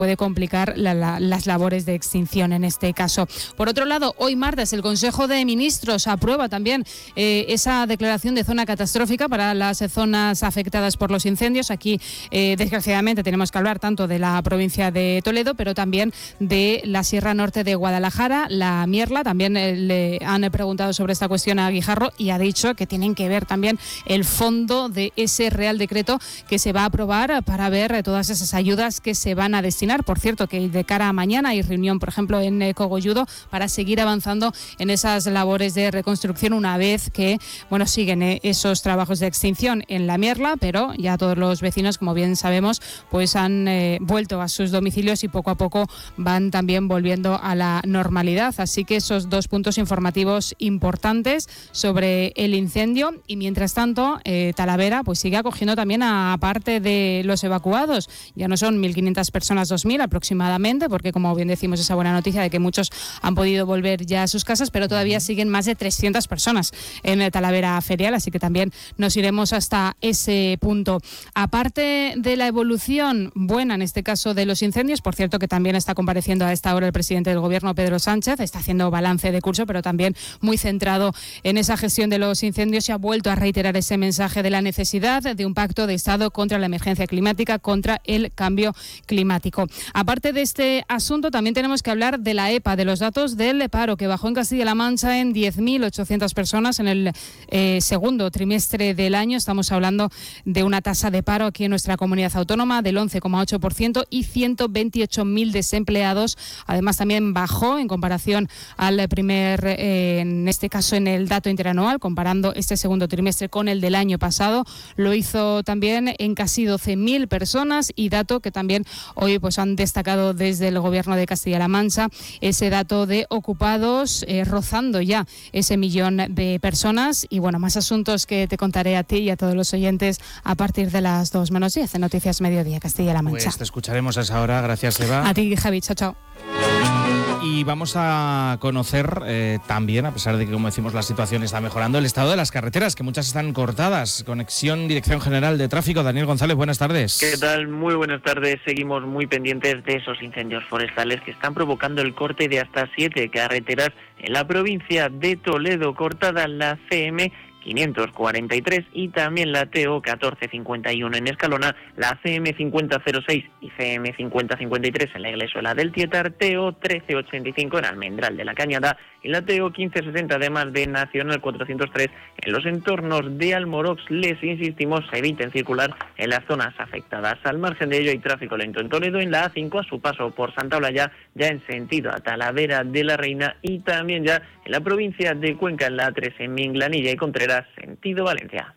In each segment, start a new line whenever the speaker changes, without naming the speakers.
puede complicar las labores de extinción en este caso. Por otro lado, hoy martes el Consejo de Ministros aprueba también esa declaración de zona catastrófica para las zonas afectadas por los incendios. Aquí, desgraciadamente, tenemos que hablar tanto de la provincia de Toledo, pero también de la Sierra Norte de Guadalajara, la Mierla. También le han preguntado sobre esta cuestión a Guijarro y ha dicho que tienen que ver también el fondo de ese Real Decreto que se va a aprobar para ver todas esas ayudas que se van a destinar. Por cierto, que de cara a mañana hay reunión, por ejemplo, en Cogolludo para seguir avanzando en esas labores de reconstrucción una vez que, siguen esos trabajos de extinción en la Mierla, pero ya todos los vecinos, como bien sabemos, pues han vuelto a sus domicilios y poco a poco van también volviendo a la normalidad. Así que esos dos puntos informativos importantes sobre el incendio. Y mientras tanto, Talavera pues sigue acogiendo también a parte de los evacuados. Ya no son 1.500 personas, 2.000 aproximadamente, porque como bien decimos, esa buena noticia de que muchos han podido volver ya a sus casas, pero todavía siguen más de 300 personas en Talavera Ferial, así que también nos iremos hasta ese punto. Aparte de la evolución buena, en este caso de los incendios, por cierto que también está compareciendo a esta hora el presidente del Gobierno, Pedro Sánchez, está haciendo balance de curso, pero también muy centrado en esa gestión de los incendios, y ha vuelto a reiterar ese mensaje de la necesidad de un pacto de Estado contra la emergencia climática, contra el cambio climático. Aparte de este asunto, también tenemos que hablar de la EPA, de los datos del paro, que bajó en Castilla-La Mancha en 10.800 personas en el segundo trimestre del año. Estamos hablando de una tasa de paro aquí en nuestra comunidad autónoma del 11,8% y 128.000 desempleados. Además, también bajó en comparación al en este caso en el dato interanual, comparando este segundo trimestre con el del año pasado. Lo hizo también en casi 12.000 personas, y dato que también hoy pues han destacado desde el Gobierno de Castilla-La Mancha, ese dato de ocupados rozando ya ese 1.000.000 de personas. Y más asuntos que te contaré a ti y a todos los oyentes a partir de las 2:10 en Noticias Mediodía Castilla-La Mancha.
Pues te escucharemos a esa hora. Gracias, Eva.
A ti, Javi. Chao, chao.
Y vamos a conocer también, a pesar de que, como decimos, la situación está mejorando, el estado de las carreteras, que muchas están cortadas. Conexión, Dirección General de Tráfico. Daniel González, buenas tardes.
¿Qué tal? Muy buenas tardes. Seguimos muy pendientes de esos incendios forestales que están provocando el corte de hasta 7 carreteras en la provincia de Toledo. Cortada la CM 543 y también la TO 1451 en Escalona, la CM 5006 y CM 5053 en la Iglesuela del Tietar, TO 1385 en Almendral de la Cañada y la TO 1560 además de Nacional 403 en los entornos de Almorox. Les insistimos, eviten circular en las zonas afectadas. Al margen de ello, hay tráfico lento en Toledo en la A5 a su paso por Santa Olalla, ya en sentido a Talavera de la Reina, y también ya en la provincia de Cuenca en la A3 en Minglanilla y Contreras, sentido Valencia.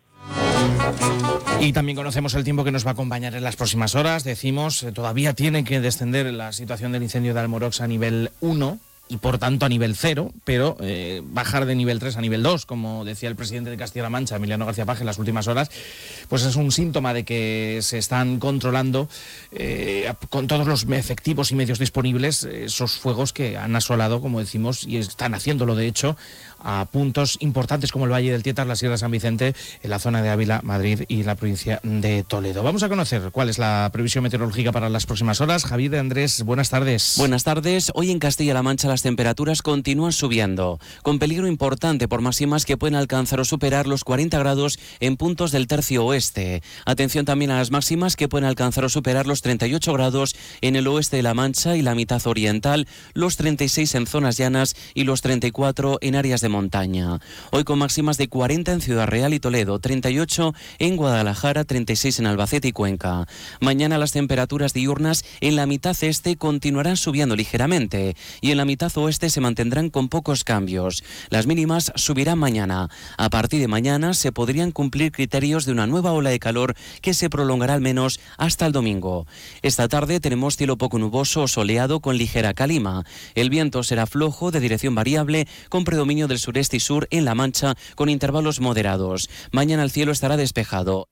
Y también conocemos el tiempo que nos va a acompañar en las próximas horas. Decimos, todavía tiene que descender la situación del incendio de Almorox a nivel 1 y por tanto a nivel 0, pero bajar de nivel 3 a nivel 2, como decía el presidente de Castilla-La Mancha, Emiliano García Paje, en las últimas horas, pues es un síntoma de que se están controlando con todos los efectivos y medios disponibles esos fuegos que han asolado, como decimos, y están haciéndolo de hecho a puntos importantes como el Valle del Tietar, la Sierra de San Vicente, en la zona de Ávila, Madrid y la provincia de Toledo. Vamos a conocer cuál es la previsión meteorológica para las próximas horas. Javier de Andrés, buenas tardes.
Buenas tardes. Hoy en Castilla-La Mancha las temperaturas continúan subiendo, con peligro importante por máximas que pueden alcanzar o superar los 40 grados en puntos del tercio oeste. Atención también a las máximas que pueden alcanzar o superar los 38 grados en el oeste de La Mancha y la mitad oriental, los 36 en zonas llanas y los 34 en áreas de montaña. Hoy con máximas de 40 en Ciudad Real y Toledo, 38 en Guadalajara, 36 en Albacete y Cuenca. Mañana las temperaturas diurnas en la mitad este continuarán subiendo ligeramente y en la mitad oeste se mantendrán con pocos cambios. Las mínimas subirán mañana. A partir de mañana se podrían cumplir criterios de una nueva ola de calor que se prolongará al menos hasta el domingo. Esta tarde tenemos cielo poco nuboso o soleado con ligera calima. El viento será flojo de dirección variable con predominio del sureste y sur en La Mancha con intervalos moderados. Mañana el cielo estará despejado.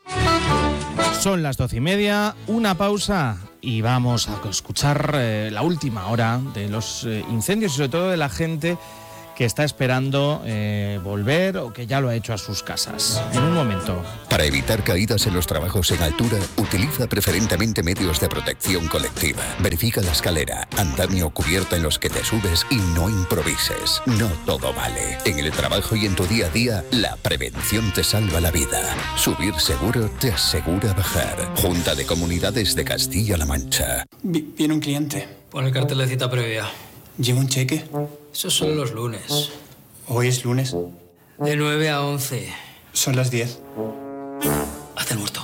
Son las 12:30, una pausa y vamos a escuchar la última hora de los incendios y sobre todo de la gente que está esperando volver o que ya lo ha hecho a sus casas. En un momento.
Para evitar caídas en los trabajos en altura, utiliza preferentemente medios de protección colectiva. Verifica la escalera, andamio o cubierta en los que te subes y no improvises. No todo vale. En el trabajo y en tu día a día, la prevención te salva la vida. Subir seguro te asegura bajar. Junta de Comunidades de Castilla-La Mancha.
Viene un cliente.
Pon el cartel de cita previa.
¿Lleva un cheque?
Esos son los lunes.
¿Hoy es lunes?
De 9 a 11.
Son las 10.
Haz el muerto.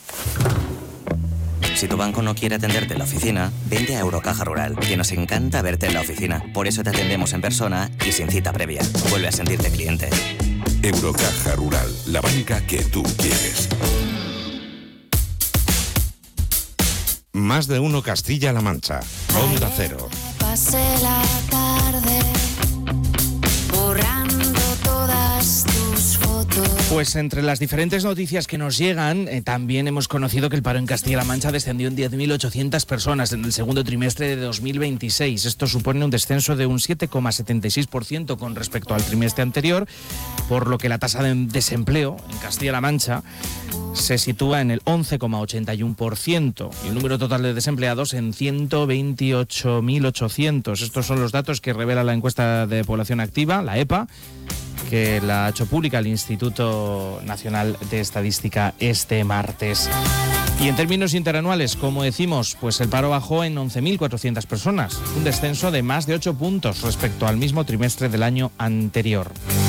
Si tu banco no quiere atenderte en la oficina, vente a Eurocaja Rural, que nos encanta verte en la oficina. Por eso te atendemos en persona y sin cita previa. Vuelve a sentirte cliente.
Eurocaja Rural, la banca que tú quieres. Más de uno Castilla-La Mancha. Onda Cero.
Pasé la tarde borrando todas tus fotos.
Pues entre las diferentes noticias que nos llegan, también hemos conocido que el paro en Castilla-La Mancha descendió en 10.800 personas en el segundo trimestre de 2026. Esto supone un descenso de un 7,76% con respecto al trimestre anterior, por lo que la tasa de desempleo en Castilla-La Mancha se sitúa en el 11,81% y el número total de desempleados en 128.800. Estos son los datos que revela la encuesta de población activa, la EPA, que la ha hecho pública el Instituto Nacional de Estadística este martes. Y en términos interanuales, como decimos, pues el paro bajó en 11.400 personas, un descenso de más de 8 puntos respecto al mismo trimestre del año anterior.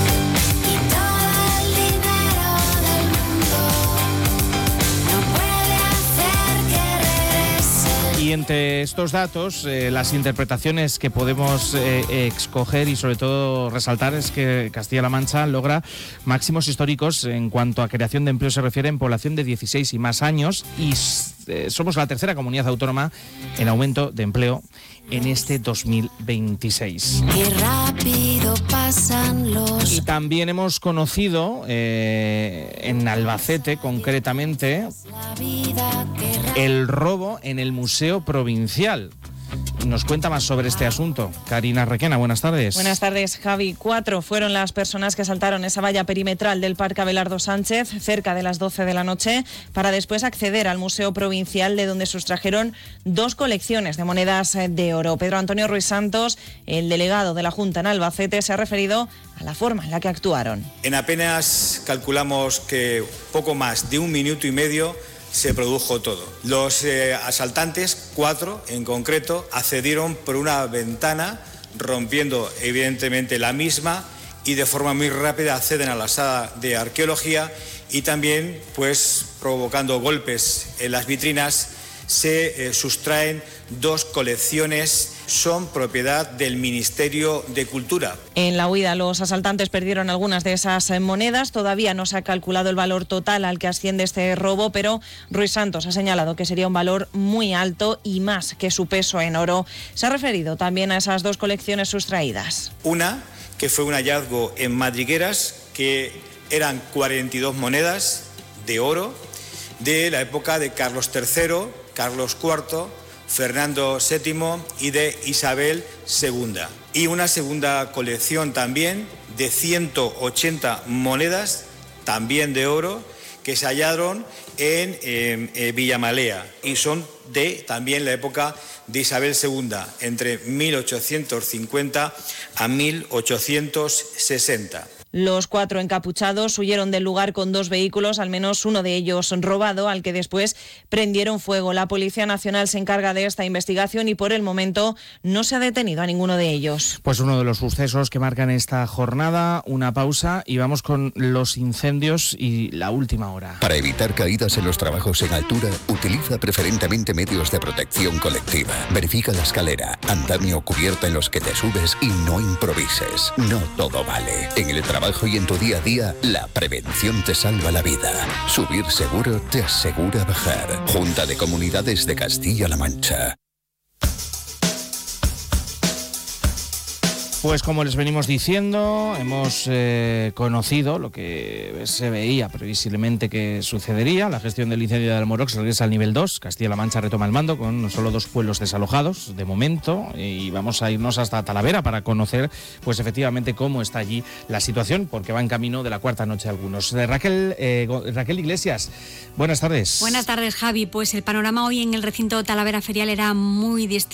Y entre estos datos, las interpretaciones que podemos escoger y sobre todo resaltar es que Castilla-La Mancha logra máximos históricos en cuanto a creación de empleo se refiere en población de 16 y más años y somos la tercera comunidad autónoma en aumento de empleo en este 2026.
Qué rápido pasan los...
Y también hemos conocido en Albacete concretamente el robo en el Museo Provincial. Nos cuenta más sobre este asunto Karina Requena, buenas tardes.
Buenas tardes, Javi. 4 fueron las personas que saltaron esa valla perimetral del Parque Abelardo Sánchez cerca de las 12 de la noche para después acceder al Museo Provincial, de donde sustrajeron 2 colecciones de monedas de oro. Pedro Antonio Ruiz Santos, el delegado de la Junta en Albacete, se ha referido a la forma en la que actuaron.
En apenas calculamos que poco más de 1 minuto y medio se produjo todo. Los asaltantes, 4 en concreto, accedieron por una ventana, rompiendo evidentemente la misma, y de forma muy rápida acceden a la sala de arqueología y también, pues, provocando golpes en las vitrinas, se sustraen 2 colecciones, son propiedad del Ministerio de Cultura.
En la huida, los asaltantes perdieron algunas de esas monedas. Todavía no se ha calculado el valor total al que asciende este robo, pero Ruiz Santos ha señalado que sería un valor muy alto y más que su peso en oro. Se ha referido también a esas 2 colecciones sustraídas.
Una, que fue un hallazgo en madrigueras, que eran 42 monedas de oro de la época de Carlos III, Carlos IV, Fernando VII y de Isabel II. Y una segunda colección también de 180 monedas, también de oro, que se hallaron en Villamalea y son de también la época de Isabel II, entre 1850 a 1860.
Los 4 encapuchados huyeron del lugar con 2 vehículos, al menos uno de ellos robado, al que después prendieron fuego. La Policía Nacional se encarga de esta investigación y por el momento no se ha detenido a ninguno de ellos.
Pues uno de los sucesos que marcan esta jornada, una pausa y vamos con los incendios y la última hora.
Para evitar caídas en los trabajos en altura, utiliza preferentemente medios de protección colectiva. Verifica la escalera, andamio o cubierta en los que te subes y no improvises. No todo vale. En el trabajo y en tu día a día, la prevención te salva la vida. Subir seguro te asegura bajar. Junta de Comunidades de Castilla-La Mancha.
Pues como les venimos diciendo, hemos conocido lo que se veía previsiblemente que sucedería. La gestión del incendio de Almorox regresa al nivel 2. Castilla-La Mancha retoma el mando con solo 2 pueblos desalojados de momento. Y vamos a irnos hasta Talavera para conocer, pues efectivamente, cómo está allí la situación, porque va en camino de la cuarta noche algunos. Raquel Iglesias, buenas tardes.
Buenas tardes, Javi. Pues el panorama hoy en el recinto Talavera Ferial era muy distinto.